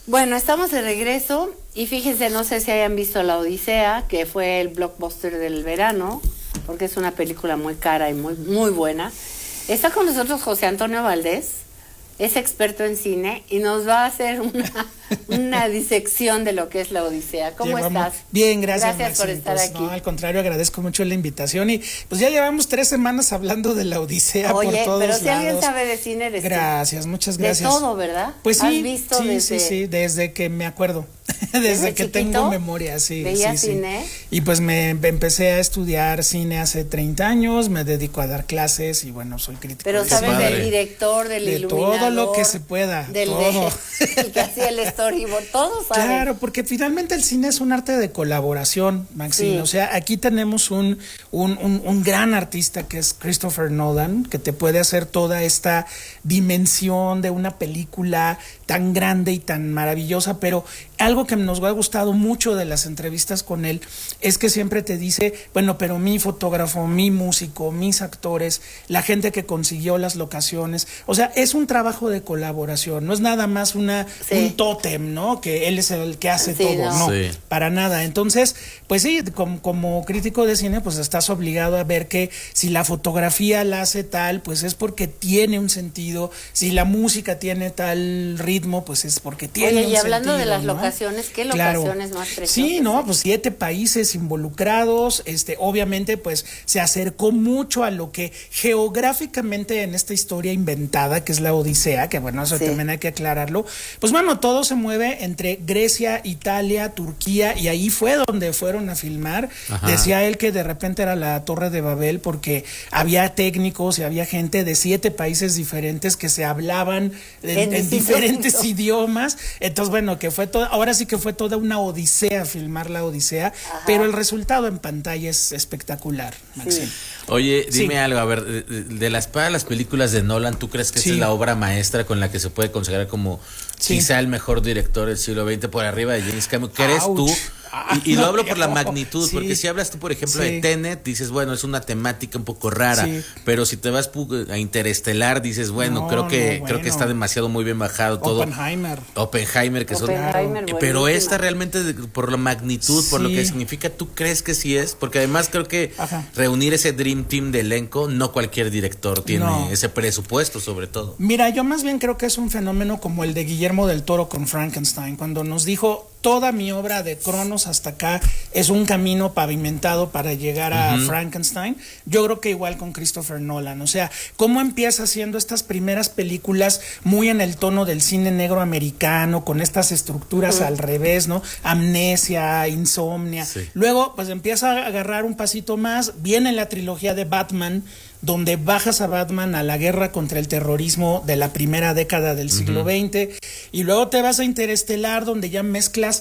Bueno, estamos de regreso y fíjense, no sé si hayan visto La Odisea, que fue el blockbuster del verano, porque es una película muy cara y muy, muy buena. Está con nosotros José Antonio Valdés, es experto en cine y nos va a hacer una disección de lo que es La Odisea. ¿Cómo estás? Bien, gracias Gracias por estar aquí. No, al contrario, agradezco mucho la invitación y pues ya llevamos 3 semanas hablando de La Odisea. Oye, por todos pero si lados. Alguien sabe de cine eres Gracias, muchas gracias. De todo, ¿verdad? Pues sí, ¿Has visto sí, desde que me acuerdo. Desde que chiquito, tengo memoria, sí. ¿Veías cine? Y pues me empecé a estudiar cine hace 30 años, me dedico a dar clases y bueno, soy crítico. Pero sabes del director, del iluminador. De todo lo que se pueda. Del el que hacía el storyboard, todo sabe. Claro, porque finalmente el cine es un arte de colaboración, Maxine. Sí. O sea, aquí tenemos un gran artista que es Christopher Nolan, que te puede hacer toda esta dimensión de una película tan grande y tan maravillosa, pero algo que nos ha gustado mucho de las entrevistas con él es que siempre te dice, bueno, pero mi fotógrafo, mi músico, mis actores, la gente que consiguió las locaciones, o sea, es un trabajo de colaboración, no es nada más un tótem, ¿no? Que él es el que hace todo, no, para nada. Entonces, pues sí, como crítico de cine, pues estás obligado a ver que si la fotografía la hace tal, pues es porque tiene un sentido, si la música tiene tal ritmo, pues es porque tiene un sentido. Oye, y hablando de las locaciones, ¿qué locaciones más preciosas? Sí, no, pues 7 países involucrados, obviamente pues se acercó mucho a lo que geográficamente en esta historia inventada, que es la Odisea, que bueno, eso también hay que aclararlo, pues bueno, todo se mueve entre Grecia, Italia, Turquía, y ahí fue donde fueron a filmar. Ajá. Decía él que de repente era la Torre de Babel porque había técnicos y había gente de 7 países diferentes que se hablaban en diferentes idiomas, entonces bueno, que fue todo, ahora sí que fue toda una odisea filmar la Odisea. Ajá. Pero el resultado en pantalla es espectacular, Maxine. Oye, dime algo, a ver, para las películas de Nolan, ¿tú crees que esta es la obra maestra con la que se puede considerar como quizá el mejor director del siglo XX por arriba de James Cameron? ¿Crees tú? Y lo hablo por la magnitud, porque si hablas tú, por ejemplo, de Tenet, dices, bueno, es una temática un poco rara, pero si te vas a Interestelar, dices, bueno, creo que está demasiado muy bien bajado todo. Oppenheimer, que pero esta realmente, por la magnitud, por lo que significa, ¿tú crees que sí es? Porque además creo que reunir ese Dream Team de elenco, no cualquier director tiene ese presupuesto, sobre todo. Mira, yo más bien creo que es un fenómeno como el de Guillermo del Toro con Frankenstein, cuando nos dijo, toda mi obra de Cronos hasta acá es un camino pavimentado para llegar a Frankenstein. Yo creo que igual con Christopher Nolan, o sea, cómo empieza haciendo estas primeras películas muy en el tono del cine negro americano, con estas estructuras al revés, ¿no? Amnesia, Insomnia. Luego, pues empieza a agarrar un pasito más, viene la trilogía de Batman, donde bajas a Batman a la guerra contra el terrorismo de la primera década del siglo XX, y luego te vas a Interestelar, donde ya mezclas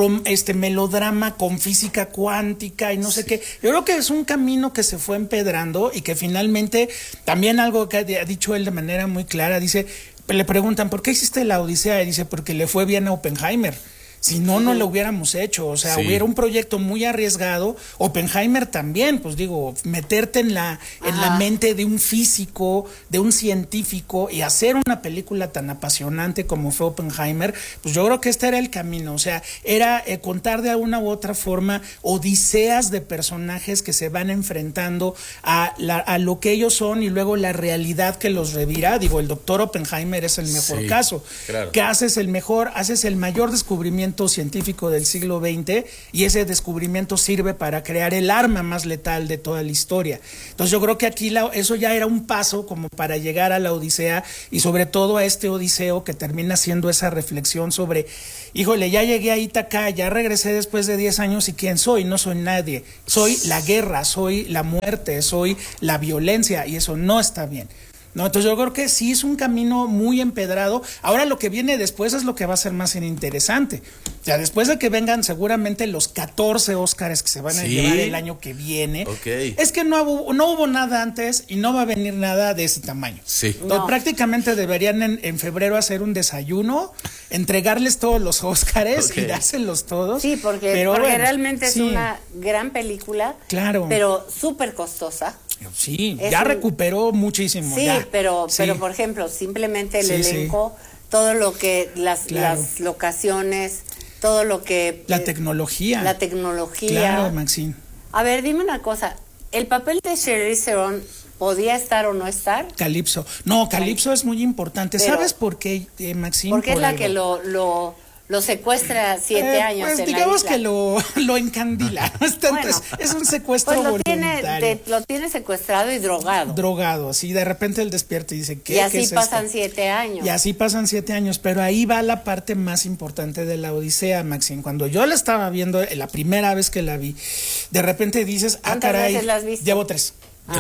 melodrama con física cuántica y no sé qué. Yo creo que es un camino que se fue empedrando y que finalmente, también algo que ha dicho él de manera muy clara, dice, le preguntan, ¿por qué hiciste la Odisea? Y dice, porque le fue bien a Oppenheimer. Si no, no lo hubiéramos hecho, o sea, hubiera un proyecto muy arriesgado. Oppenheimer también, pues digo, meterte en la mente de un físico, de un científico y hacer una película tan apasionante como fue Oppenheimer, pues yo creo que este era el camino, o sea, era contar de alguna u otra forma odiseas de personajes que se van enfrentando a lo que ellos son y luego la realidad que los revira. Digo, el doctor Oppenheimer es el mejor caso, que haces el mayor descubrimiento científico del siglo XX y ese descubrimiento sirve para crear el arma más letal de toda la historia. Entonces yo creo que aquí eso ya era un paso como para llegar a la Odisea y sobre todo a este Odiseo que termina siendo esa reflexión sobre, híjole, ya llegué a Ítaca, ya regresé después de 10 años y ¿quién soy? No soy nadie, soy la guerra, soy la muerte, soy la violencia y eso no está bien. No, entonces yo creo que sí es un camino muy empedrado. Ahora lo que viene después es lo que va a ser más interesante. O sea, después de que vengan seguramente los 14 Óscares que se van a llevar el año que viene, es que no hubo nada antes y no va a venir nada de ese tamaño. Entonces, prácticamente deberían en febrero hacer un desayuno, entregarles todos los Óscares y dárselos todos. Sí, porque realmente es una gran película, pero súper costosa. Sí, ya recuperó muchísimo. Sí, pero por ejemplo, simplemente el elenco todo lo que, las locaciones, todo lo que... La tecnología. Claro, Maxine. A ver, dime una cosa, ¿el papel de Charlize Theron podía estar o no estar? Calypso. No, Calypso es muy importante. Pero, ¿sabes por qué, Maxine? Porque es la que lo secuestra 7 años pues en digamos la isla. Que lo encandila. Es un secuestro voluntario. Lo tiene secuestrado y drogado. Drogado, así de repente él despierta y dice, ¿qué? Y así ¿qué es pasan esto? 7 años. Y así pasan 7 años, pero ahí va la parte más importante de la Odisea, Maxine. Cuando yo la estaba viendo, la primera vez que la vi, de repente dices, ¿Cuántas veces la has visto? Llevo 3.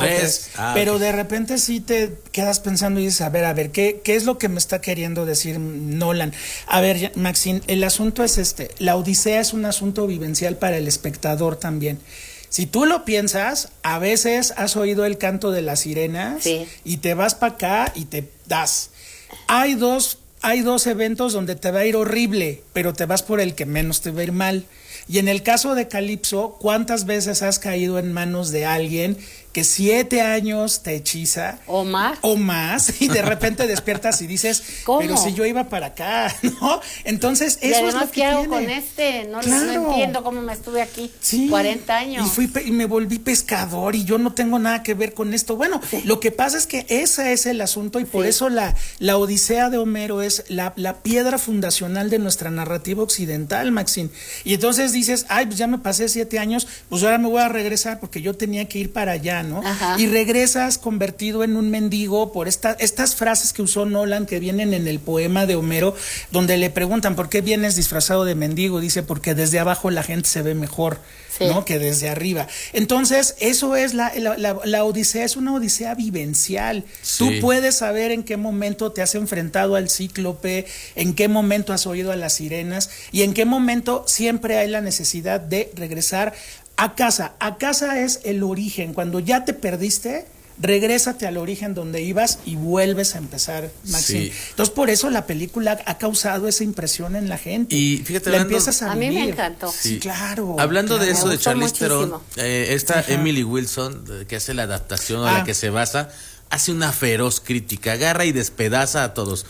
Pero de repente sí te quedas pensando y dices, a ver, ¿qué es lo que me está queriendo decir Nolan? A ver, Maxine, el asunto es la Odisea es un asunto vivencial para el espectador también. Si tú lo piensas, a veces has oído el canto de las sirenas y te vas para acá y te das. Hay dos eventos donde te va a ir horrible, pero te vas por el que menos te va a ir mal. Y en el caso de Calypso, ¿cuántas veces has caído en manos de alguien que 7 años te hechiza? ¿O más? O más, y de repente despiertas y dices, ¿cómo? Pero si yo iba para acá, ¿no? Entonces, eso además, es lo que ¿qué hago tiene. con no entiendo cómo me estuve aquí 40 años. Y me volví pescador y yo no tengo nada que ver con esto. Bueno, lo que pasa es que ese es el asunto y por eso la Odisea de Homero es la piedra fundacional de nuestra narrativa occidental, Maxine. Y entonces dices, pues ya me pasé 7 años, pues ahora me voy a regresar porque yo tenía que ir para allá, ¿no? Ajá. Y regresas convertido en un mendigo por estas frases que usó Nolan que vienen en el poema de Homero, donde le preguntan, ¿por qué vienes disfrazado de mendigo? Dice, porque desde abajo la gente se ve mejor, ¿no? Que desde arriba. Entonces, eso es la Odisea, es una Odisea vivencial. Tú puedes saber en qué momento te has enfrentado al cíclope, en qué momento has oído a las sirenas y en qué momento siempre hay la necesidad de regresar a casa. A casa es el origen. Cuando ya te perdiste, regrésate al origen donde ibas y vuelves a empezar, Maxine. Entonces, por eso la película ha causado esa impresión en la gente. Y fíjate, la empiezas a vivir. mí me encantó. Sí, claro. Hablando de eso, de Charlize muchísimo. Theron, esta Emily Wilson, que hace la adaptación a la que se basa, hace una feroz crítica, agarra y despedaza a todos.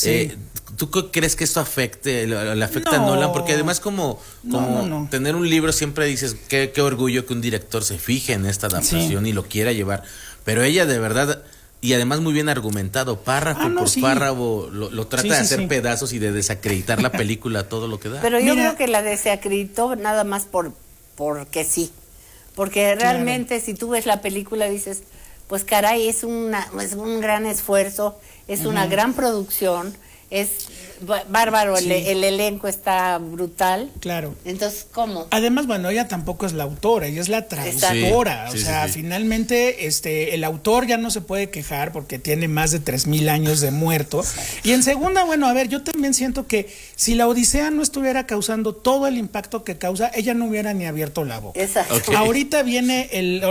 ¿Tú crees que esto le afecta a Nolan? Porque además como tener un libro siempre dices qué orgullo que un director se fije en esta adaptación y lo quiera llevar, pero ella de verdad, y además muy bien argumentado, párrafo por párrafo, lo trata de hacer pedazos y de desacreditar la película, todo lo que da. Pero yo creo que la desacreditó nada más porque sí, porque realmente si tú ves la película dices, pues caray, es un gran esfuerzo, es una gran producción, es bárbaro, el elenco está brutal. Claro. Entonces, ¿cómo? Además, bueno, ella tampoco es la autora, ella es la traductora. Finalmente, el autor ya no se puede quejar porque tiene más de 3,000 años de muerto. Y en segunda, bueno, a ver, yo también siento que si la Odisea no estuviera causando todo el impacto que causa, ella no hubiera ni abierto la boca. Exacto. Okay. Ahorita viene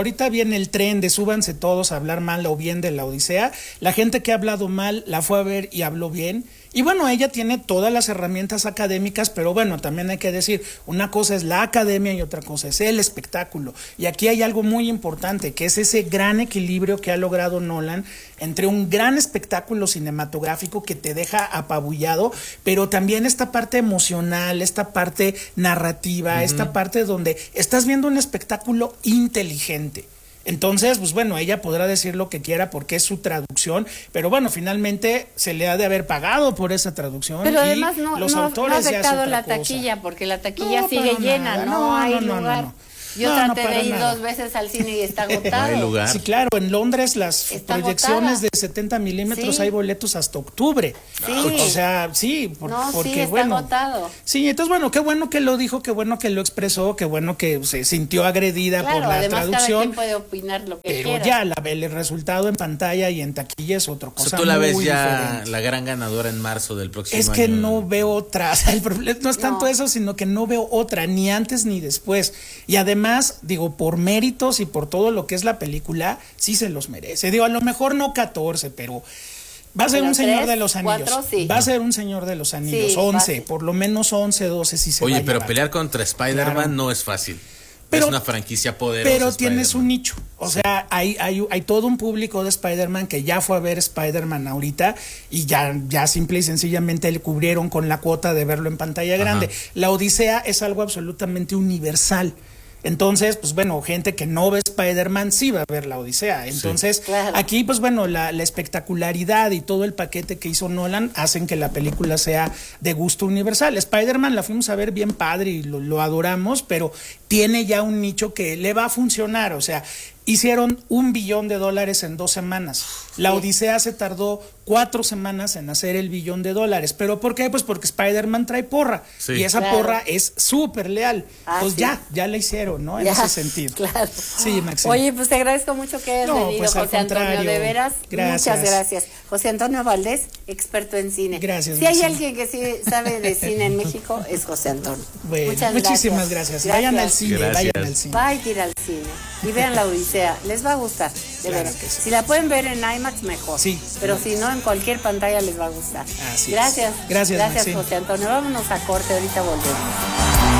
el tren de súbanse todos a hablar mal o bien de la Odisea. La gente que ha hablado mal la fue a ver y habló bien. Y bueno, ella tiene todas las herramientas académicas, pero bueno, también hay que decir, una cosa es la academia y otra cosa es el espectáculo. Y aquí hay algo muy importante, que es ese gran equilibrio que ha logrado Nolan entre un gran espectáculo cinematográfico que te deja apabullado, pero también esta parte emocional, esta parte narrativa, esta parte donde estás viendo un espectáculo inteligente. Entonces, pues bueno, ella podrá decir lo que quiera porque es su traducción, pero bueno, finalmente se le ha de haber pagado por esa traducción. Pero además los autores no ha afectado ya la taquilla, porque la taquilla sigue llena, no hay lugar. Yo traté de ir 2 veces al cine y está agotado. No hay lugar. Sí, claro, en Londres las está proyecciones agotada. de 70 milímetros hay boletos hasta octubre. Sí. O sea, porque está agotado. Sí, entonces bueno, qué bueno que lo dijo, qué bueno que lo expresó, qué bueno que se sintió agredida por la además, traducción. Cada quien puede opinar lo que pero quiera. ya el resultado en pantalla y en taquilla es otra cosa. O sea, tú la ves muy ya diferente. la gran ganadora en marzo del próximo año. Es que no veo otra. O sea, el problema no es tanto eso, sino que no veo otra, ni antes ni después. Y además, digo, por méritos y por todo lo que es la película, sí se los merece. Digo, a lo mejor no 14, pero va a ser un Señor de los Anillos. 4, sí. Va a ser un Señor de los Anillos. Sí, 11, fácil. por lo menos 11, 12 sí se va a Oye, pero llevar. pelear contra Spider-Man no es fácil. es una franquicia poderosa. Pero tienes un nicho. O sea, hay todo un público de Spider-Man que ya fue a ver Spider-Man ahorita y ya simple y sencillamente le cubrieron con la cuota de verlo en pantalla grande. La Odisea es algo absolutamente universal. Entonces, pues bueno, gente que no ve Spider-Man sí va a ver la Odisea. Entonces, aquí, pues bueno, la espectacularidad y todo el paquete que hizo Nolan hacen que la película sea de gusto universal. Spider-Man la fuimos a ver bien padre y lo adoramos, pero tiene ya un nicho que le va a funcionar. O sea, hicieron $1 billón en 2 semanas. La Odisea se tardó 4 semanas en hacer el $1 billón. ¿Pero por qué? Pues porque Spider-Man trae porra. Sí. Y esa porra es súper leal. Pues ya la hicieron, ¿no? En ese sentido. Claro. Sí, Maxine. Oye, pues te agradezco mucho que hayas venido, pues, José Antonio, de veras. Gracias. Muchas gracias. José Antonio Valdés, experto en cine. Gracias. Si hay alguien que sí sabe de cine en México, es José Antonio. Bueno, muchísimas gracias. Vayan al cine, vayan al cine. Vayan a ir al cine y vean la Odisea. Les va a gustar, de veras. Que sí. Si la pueden ver en IMAX, mejor. Sí. Pero si no, en cualquier pantalla les va a gustar. Así gracias. Gracias, José Antonio. Vámonos a corte, ahorita volvemos.